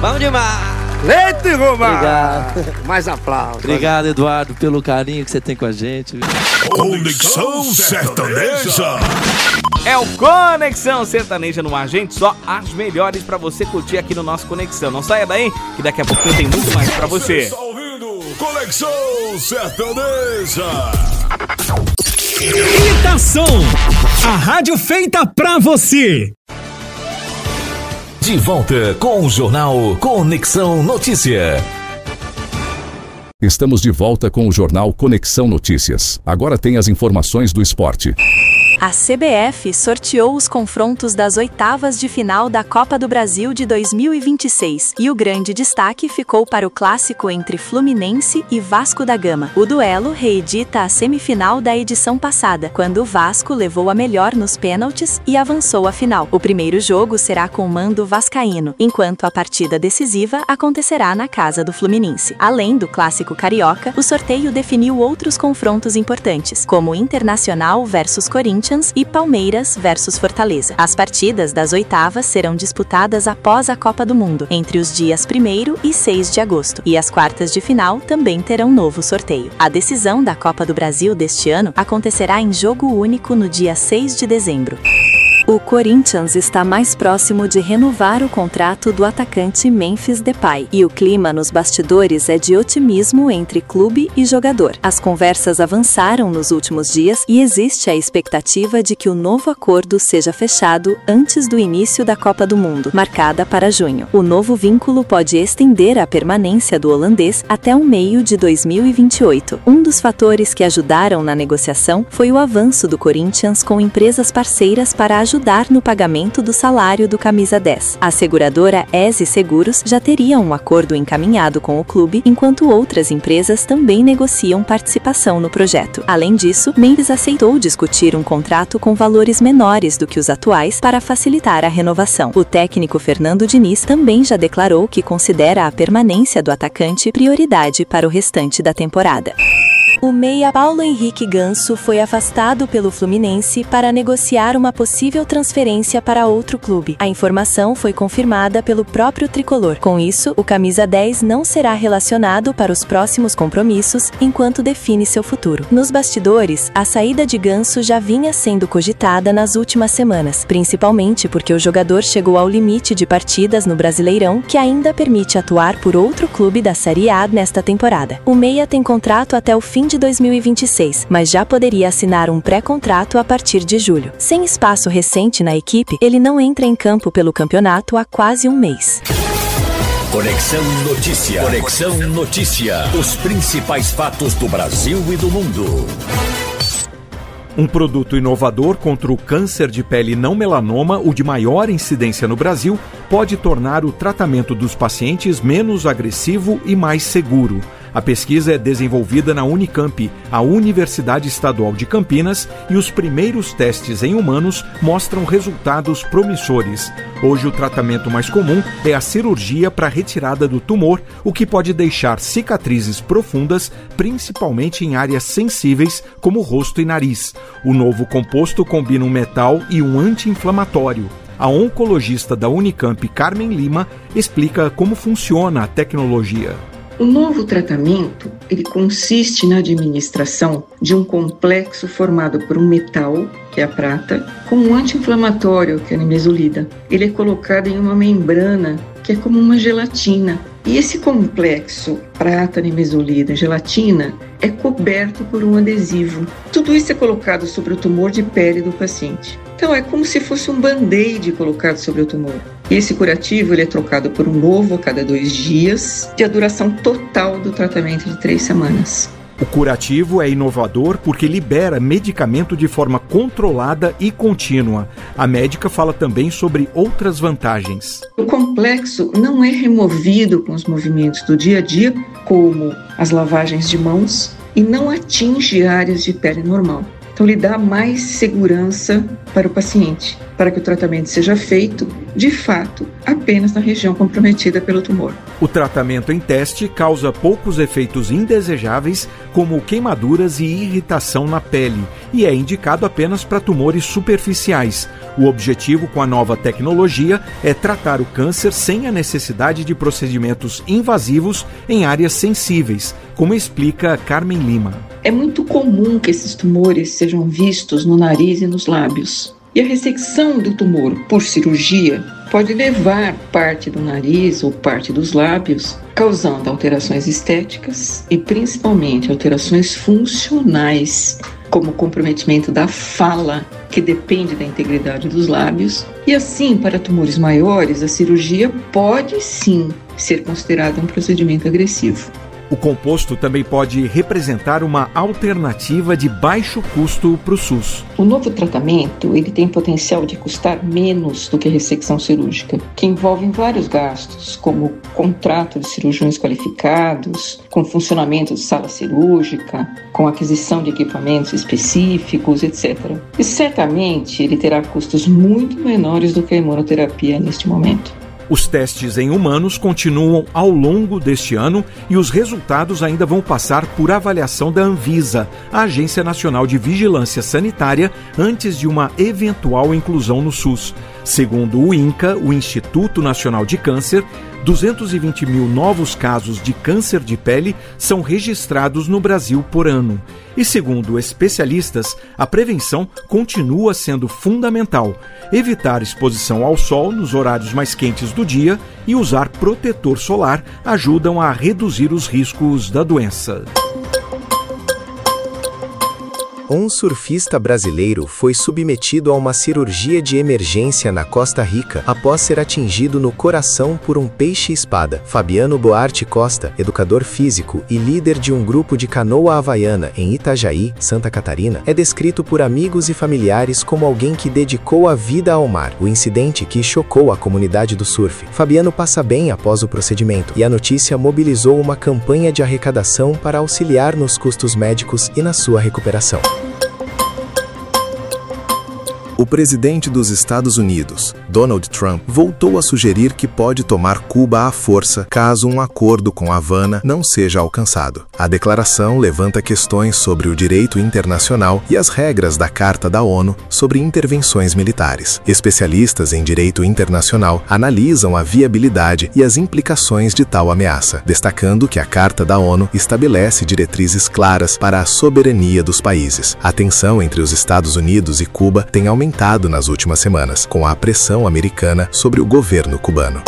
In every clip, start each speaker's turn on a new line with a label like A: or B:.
A: Bom demais!
B: Leite Romar!
A: Obrigado.
B: Mais aplausos.
A: Obrigado, Eduardo, pelo carinho que você tem com a gente.
C: Conexão Sertaneja.
D: É o Conexão Sertaneja no ar, gente. Só as melhores pra você curtir aqui no nosso Conexão. Não saia daí, que daqui a pouquinho tem muito mais pra você.
C: Está ouvindo Conexão Sertaneja.
E: Imitação, a rádio feita pra você.
F: De volta com o jornal Conexão Notícia.
G: Estamos de volta com o jornal Conexão Notícias. Agora tem as informações do esporte.
H: A CBF sorteou os confrontos das oitavas de final da Copa do Brasil de 2026 e o grande destaque ficou para o clássico entre Fluminense e Vasco da Gama. O duelo reedita a semifinal da edição passada, quando o Vasco levou a melhor nos pênaltis e avançou à final. O primeiro jogo será com mando vascaíno, enquanto a partida decisiva acontecerá na casa do Fluminense. Além do clássico carioca, o sorteio definiu outros confrontos importantes, como Internacional versus Corinthians e Palmeiras versus Fortaleza. As partidas das oitavas serão disputadas após a Copa do Mundo, entre os dias 1º e 6 de agosto, e as quartas de final também terão novo sorteio. A decisão da Copa do Brasil deste ano acontecerá em jogo único no dia 6 de dezembro. O Corinthians está mais próximo de renovar o contrato do atacante Memphis Depay, e o clima nos bastidores é de otimismo entre clube e jogador. As conversas avançaram nos últimos dias e existe a expectativa de que o novo acordo seja fechado antes do início da Copa do Mundo, marcada para junho. O novo vínculo pode estender a permanência do holandês até o meio de 2028. Um dos fatores que ajudaram na negociação foi o avanço do Corinthians com empresas parceiras para ajudar no pagamento do salário do camisa 10. A seguradora ESE Seguros já teria um acordo encaminhado com o clube, enquanto outras empresas também negociam participação no projeto. Além disso, Memphis aceitou discutir um contrato com valores menores do que os atuais para facilitar a renovação. O técnico Fernando Diniz também já declarou que considera a permanência do atacante prioridade para o restante da temporada. O meia Paulo Henrique Ganso foi afastado pelo Fluminense para negociar uma possível transferência para outro clube. A informação foi confirmada pelo próprio tricolor. Com isso, o camisa 10 não será relacionado para os próximos compromissos enquanto define seu futuro. Nos bastidores, a saída de Ganso já vinha sendo cogitada nas últimas semanas, principalmente porque o jogador chegou ao limite de partidas no Brasileirão, que ainda permite atuar por outro clube da Série A nesta temporada. O meia tem contrato até o fim de 2026, mas já poderia assinar um pré-contrato a partir de julho. Sem espaço recente na equipe, ele não entra em campo pelo campeonato há quase um mês.
F: Conexão Notícia. Conexão Notícia. Os principais fatos do Brasil e do mundo.
I: Um produto inovador contra o câncer de pele não melanoma, o de maior incidência no Brasil, pode tornar o tratamento dos pacientes menos agressivo e mais seguro. A pesquisa é desenvolvida na Unicamp, a Universidade Estadual de Campinas, e os primeiros testes em humanos mostram resultados promissores. Hoje, o tratamento mais comum é a cirurgia para retirada do tumor, o que pode deixar cicatrizes profundas, principalmente em áreas sensíveis, como o rosto e nariz. O novo composto combina um metal e um anti-inflamatório. A oncologista da Unicamp, Carmen Lima, explica como funciona a tecnologia.
J: O novo tratamento, ele consiste na administração de um complexo formado por um metal, que é a prata, com um anti-inflamatório, que é a nimesulida. Ele é colocado em uma membrana, que é como uma gelatina. E esse complexo prata, nimesulida, gelatina, é coberto por um adesivo. Tudo isso é colocado sobre o tumor de pele do paciente. Então é como se fosse um band-aid colocado sobre o tumor. E esse curativo ele é trocado por um novo a cada 2 dias, e a duração total do tratamento é de 3 semanas.
I: O curativo é inovador porque libera medicamento de forma controlada e contínua. A médica fala também sobre outras vantagens.
J: O complexo não é removido com os movimentos do dia a dia, como as lavagens de mãos, e não atinge áreas de pele normal. Então, ele dá mais segurança para o paciente para que o tratamento seja feito, de fato, apenas na região comprometida pelo tumor.
I: O tratamento em teste causa poucos efeitos indesejáveis, como queimaduras e irritação na pele, e é indicado apenas para tumores superficiais. O objetivo com a nova tecnologia é tratar o câncer sem a necessidade de procedimentos invasivos em áreas sensíveis, como explica Carmen Lima.
J: É muito comum que esses tumores sejam vistos no nariz e nos lábios. E a ressecção do tumor por cirurgia pode levar parte do nariz ou parte dos lábios, causando alterações estéticas e principalmente alterações funcionais, como comprometimento da fala, que depende da integridade dos lábios. E assim, para tumores maiores, a cirurgia pode sim ser considerada um procedimento agressivo.
I: O composto também pode representar uma alternativa de baixo custo para o SUS.
J: O novo tratamento ele tem potencial de custar menos do que a ressecção cirúrgica, que envolve vários gastos, como contrato de cirurgiões qualificados, com funcionamento de sala cirúrgica, com aquisição de equipamentos específicos, etc. E certamente ele terá custos muito menores do que a imunoterapia neste momento.
I: Os testes em humanos continuam ao longo deste ano e os resultados ainda vão passar por avaliação da Anvisa, a Agência Nacional de Vigilância Sanitária, antes de uma eventual inclusão no SUS. Segundo o INCA, o Instituto Nacional de Câncer, 220 mil novos casos de câncer de pele são registrados no Brasil por ano. E segundo especialistas, a prevenção continua sendo fundamental. Evitar exposição ao sol nos horários mais quentes do dia e usar protetor solar ajudam a reduzir os riscos da doença.
K: Um surfista brasileiro foi submetido a uma cirurgia de emergência na Costa Rica após ser atingido no coração por um peixe-espada. Fabiano Boarte Costa, educador físico e líder de um grupo de canoa havaiana em Itajaí, Santa Catarina, é descrito por amigos e familiares como alguém que dedicou a vida ao mar. O incidente que chocou a comunidade do surf. Fabiano passa bem após o procedimento e a notícia mobilizou uma campanha de arrecadação para auxiliar nos custos médicos e na sua recuperação. O presidente dos Estados Unidos, Donald Trump, voltou a sugerir que pode tomar Cuba à força caso um acordo com Havana não seja alcançado. A declaração levanta questões sobre o direito internacional e as regras da Carta da ONU sobre intervenções militares. Especialistas em direito internacional analisam a viabilidade e as implicações de tal ameaça, destacando que a Carta da ONU estabelece diretrizes claras para a soberania dos países. A tensão entre os Estados Unidos e Cuba tem aumentado nas últimas semanas, com a pressão americana sobre o governo cubano.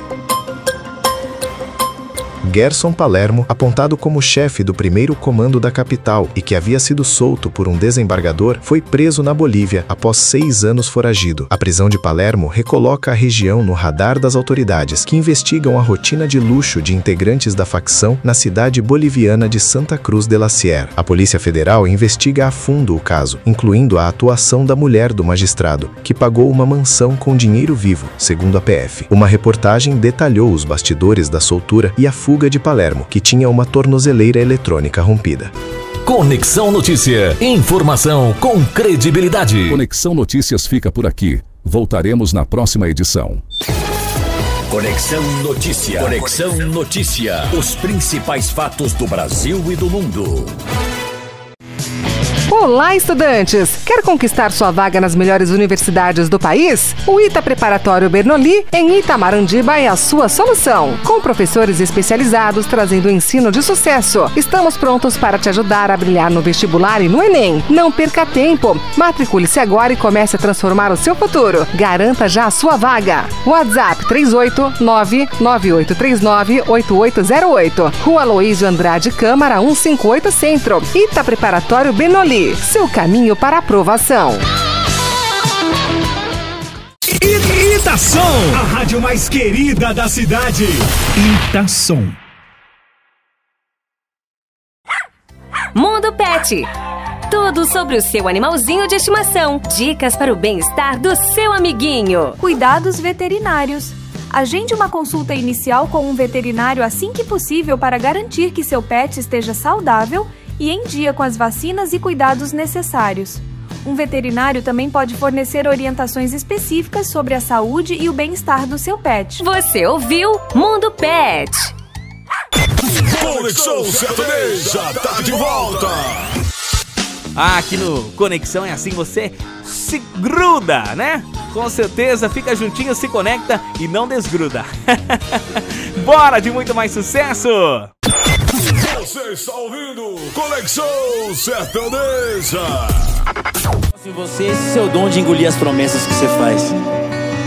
K: Gerson Palermo, apontado como chefe do primeiro comando da capital e que havia sido solto por um desembargador, foi preso na Bolívia após 6 anos foragido. A prisão de Palermo recoloca a região no radar das autoridades, que investigam a rotina de luxo de integrantes da facção na cidade boliviana de Santa Cruz de la Sierra. A Polícia Federal investiga a fundo o caso, incluindo a atuação da mulher do magistrado, que pagou uma mansão com dinheiro vivo, segundo a PF. Uma reportagem detalhou os bastidores da soltura e a fuga de Palermo, que tinha uma tornozeleira eletrônica rompida.
F: Conexão Notícia. Informação com credibilidade.
G: Conexão Notícias fica por aqui. Voltaremos na próxima edição.
F: Conexão Notícia. Conexão Notícia. Os principais fatos do Brasil e do mundo.
L: Olá, estudantes! Quer conquistar sua vaga nas melhores universidades do país? O ITA Preparatório Bernoulli, em Itamarandiba, é a sua solução. Com professores especializados trazendo o ensino de sucesso. Estamos prontos para te ajudar a brilhar no vestibular e no Enem. Não perca tempo. Matricule-se agora e comece a transformar o seu futuro. Garanta já a sua vaga. WhatsApp 389-9839-8808. Rua Aloísio Andrade Câmara 158 Centro. ITA Preparatório Bernoulli. Seu caminho para a aprovação.
E: Itação, a rádio mais querida da cidade. Itação.
M: Mundo Pet. Tudo sobre o seu animalzinho de estimação. Dicas para o bem-estar do seu amiguinho.
N: Cuidados veterinários. Agende uma consulta inicial com um veterinário assim que possível para garantir que seu pet esteja saudável e em dia com as vacinas e cuidados necessários. Um veterinário também pode fornecer orientações específicas sobre a saúde e o bem-estar do seu pet.
M: Você ouviu Mundo Pet.
C: Conexão Sertaneja tá de volta.
D: Aqui no Conexão é assim, você se gruda, né? Com certeza, fica juntinho, se conecta e não desgruda. Bora de muito mais sucesso!
C: Você está ouvindo Conexão Sertaneja.
O: Se você, esse seu dom de engolir as promessas que você faz.